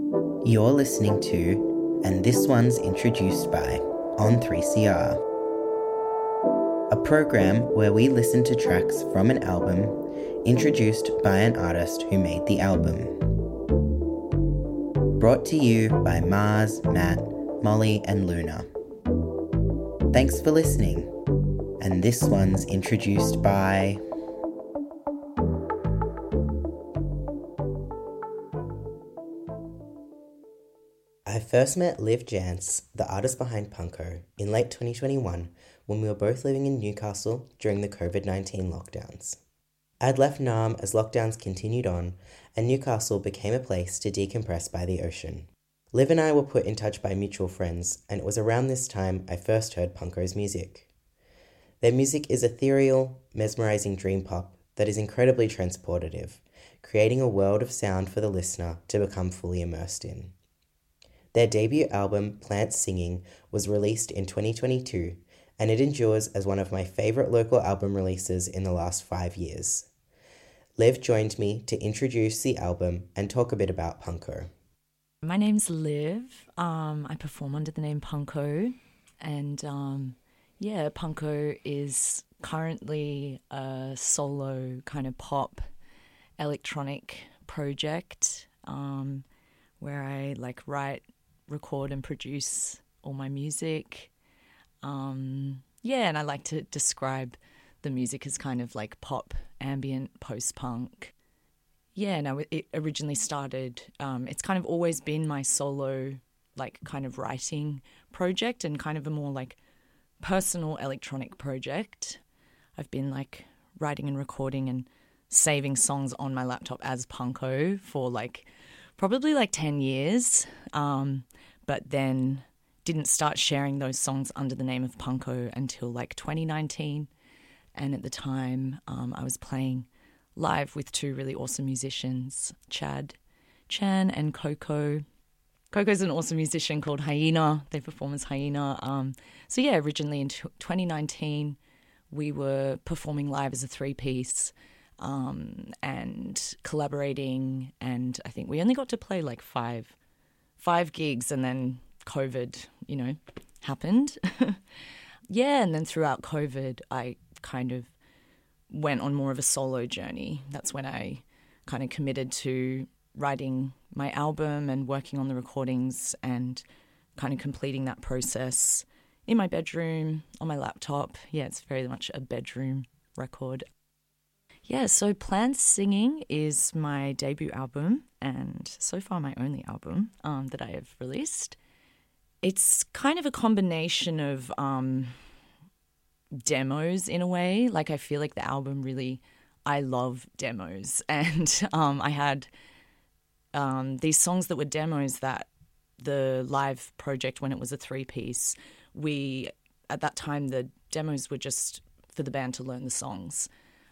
You're listening to, and this one's introduced by, on 3CR, a program where we listen to tracks from an album introduced by an artist who made the album. Brought to you by Mars, Matt, Molly and Luna. Thanks for listening, and this one's introduced by... I first met Liv Jance, the artist behind Punko, in late 2021 when we were both living in Newcastle during the COVID-19 lockdowns. I'd left Naarm as lockdowns continued on, and Newcastle became a place to decompress by the ocean. Liv and I were put in touch by mutual friends, and it was around this time I first heard Punko's music. Their music is ethereal, mesmerising dream pop that is incredibly transportative, creating a world of sound for the listener to become fully immersed in. Their debut album, Plants Singing, was released in 2022, and it endures as one of my favourite local album releases in the last 5 years. Liv joined me to introduce the album and talk a bit about Punko. My name's Liv. I perform under the name Punko, and Punko is currently a solo kind of pop electronic project where I write, record and produce all my music. And I like to describe the music as kind of like pop, ambient, post-punk. It originally started, it's kind of always been my solo kind of writing project and kind of a more personal electronic project. I've been writing and recording and saving songs on my laptop as Punko for probably 10 years, but then didn't start sharing those songs under the name of Punko until 2019. And at the time, I was playing live with two really awesome musicians, Chad Chan and Coco. Coco's an awesome musician called Hyena. They perform as Hyena. Originally in 2019, we were performing live as a three-piece and collaborating. And I think we only got to play five gigs, and then COVID, happened. And then throughout COVID, I kind of went on more of a solo journey. That's when I kind of committed to writing my album and working on the recordings and kind of completing that process in my bedroom, on my laptop. It's very much a bedroom record. So Plants Singing is my debut album and so far my only album that I have released. It's kind of a combination of demos in a way. I feel like the album really, I love demos. And I had these songs that were demos that the live project, when it was a three-piece, at that time, the demos were just for the band to learn the songs.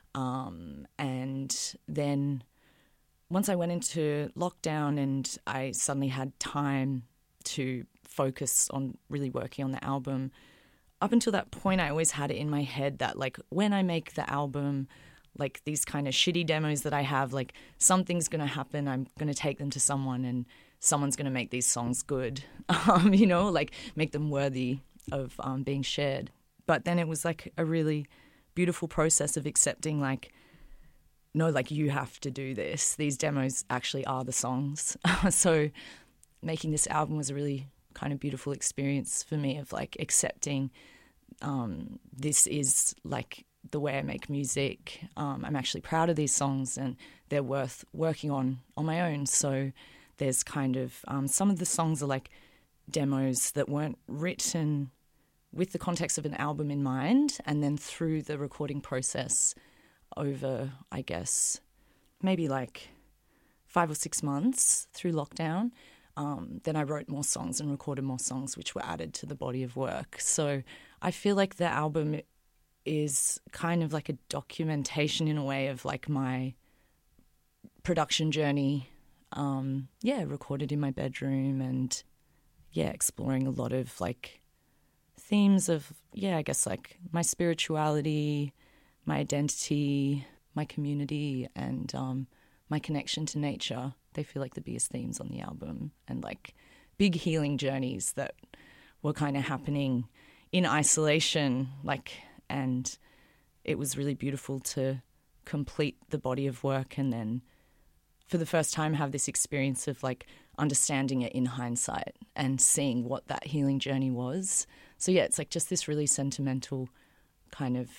And then once I went into lockdown and I suddenly had time to focus on really working on the album, up until that point, I always had it in my head that when I make the album, these kind of shitty demos that I have, something's going to happen. I'm going to take them to someone and someone's going to make these songs good, make them worthy of being shared. But then it was a really beautiful process of accepting no, you have to do this. These demos actually are the songs. So making this album was a really kind of beautiful experience for me of accepting this is the way I make music. I'm actually proud of these songs and they're worth working on my own. So there's kind of some of the songs are demos that weren't written with the context of an album in mind, and then through the recording process over, I guess, maybe 5 or 6 months through lockdown, then I wrote more songs and recorded more songs which were added to the body of work. So I feel like the album is kind of a documentation in a way of my production journey, recorded in my bedroom and, exploring a lot of themes of, I guess my spirituality, my identity, my community and my connection to nature. They feel like the biggest themes on the album, and like big healing journeys that were kind of happening in isolation, and it was really beautiful to complete the body of work and then for the first time have this experience of like understanding it in hindsight and seeing what that healing journey was. So yeah, it's like just this really sentimental kind of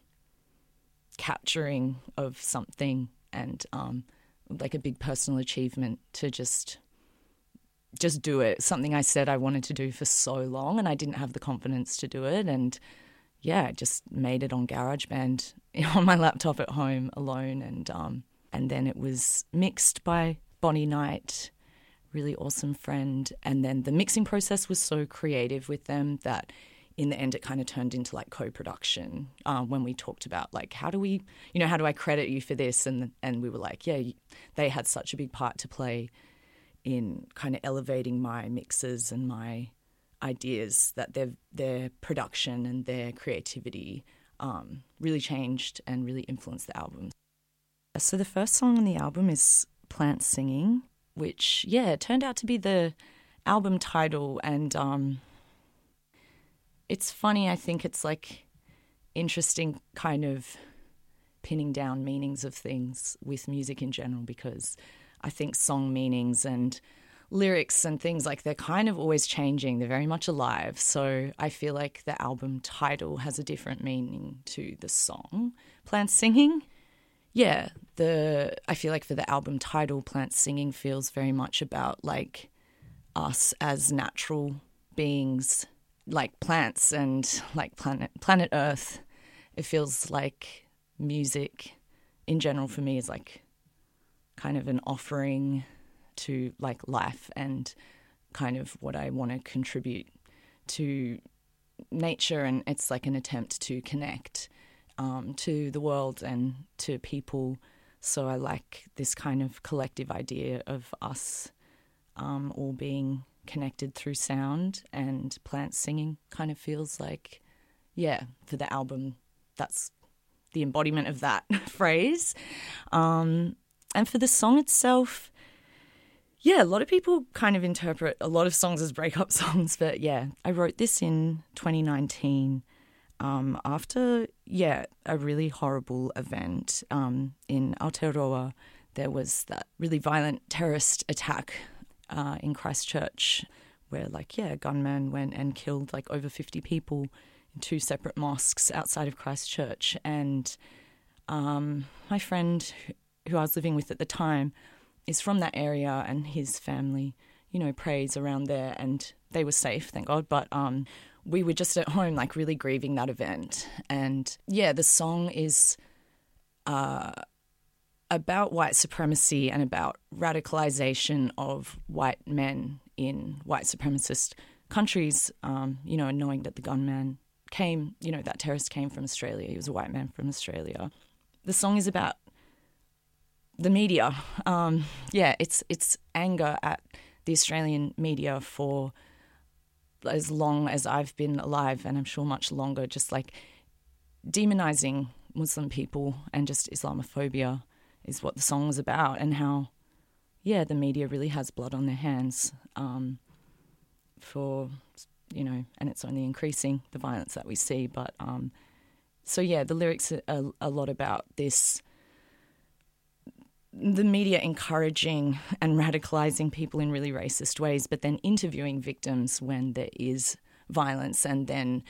capturing of something, and like a big personal achievement to just do it. Something I said I wanted to do for so long and I didn't have the confidence to do it, and yeah, I just made it on GarageBand on my laptop at home alone, and then it was mixed by Bonnie Knight, really awesome friend, and then the mixing process was so creative with them that in the end it kind of turned into like co-production when we talked about like how do I credit you for this, and we were like, yeah, they had such a big part to play in kind of elevating my mixes and my ideas, that their production and their creativity really changed and really influenced the album. So the first song on the album is Plants Singing, which, yeah, turned out to be the album title. And it's funny, I think it's like interesting kind of pinning down meanings of things with music in general, because I think song meanings and lyrics and things, like, they're kind of always changing. They're very much alive. So I feel like the album title has a different meaning to the song, Plants Singing. Yeah, I feel like for the album title, Plants Singing feels very much about like us as natural beings, like plants and like planet Earth. It feels like music in general for me is like kind of an offering to like life and kind of what I want to contribute to nature, and it's like an attempt to connect to the world and to people. So I like this kind of collective idea of us all being connected through sound, and plants singing kind of feels like, yeah, for the album, that's the embodiment of that phrase. And for the song itself, yeah, a lot of people kind of interpret a lot of songs as breakup songs, but yeah, I wrote this in 2019 after, yeah, a really horrible event in Aotearoa. There was that really violent terrorist attack in Christchurch where, like, yeah, a gunman went and killed like over 50 people in 2 separate mosques outside of Christchurch. And my friend who I was living with at the time is from that area, and his family, you know, prays around there, and they were safe, thank God. But we were just at home, like, really grieving that event. And yeah, the song is about white supremacy and about radicalization of white men in white supremacist countries, you know, and knowing that the gunman came, you know, that terrorist came from Australia. He was a white man from Australia. The song is about the media. Yeah, it's anger at the Australian media for as long as I've been alive, and I'm sure much longer, just like demonizing Muslim people, and just Islamophobia is what the song is about, and how, yeah, the media really has blood on their hands for, you know, and it's only increasing, the violence that we see. But so yeah, the lyrics are a lot about this, the media encouraging and radicalizing people in really racist ways, but then interviewing victims when there is violence, and then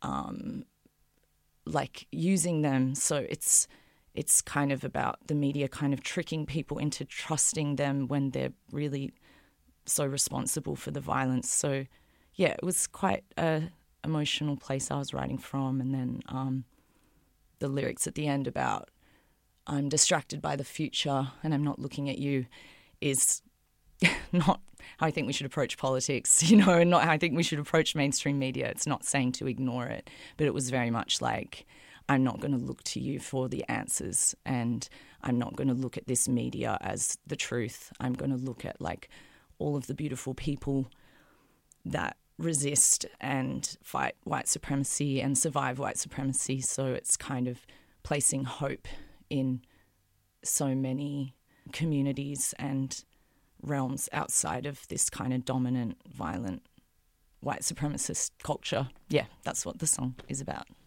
like using them. So it's kind of about the media kind of tricking people into trusting them when they're really so responsible for the violence. So yeah, it was quite a emotional place I was writing from. And then the lyrics at the end about I'm distracted by the future and I'm not looking at you is not how I think we should approach politics, you know, and not how I think we should approach mainstream media. It's not saying to ignore it, but it was very much like, I'm not going to look to you for the answers, and I'm not going to look at this media as the truth. I'm going to look at like all of the beautiful people that resist and fight white supremacy and survive white supremacy. So it's kind of placing hope in so many communities and realms outside of this kind of dominant, violent, white supremacist culture. Yeah, that's what the song is about.